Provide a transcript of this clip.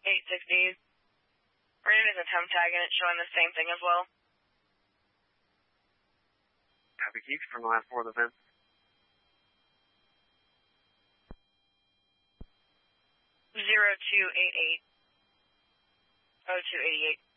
860. We're using a temp tag and it's showing the same thing as well. Copy, Keith, from the last 4 of the VIN. 0288. 0288.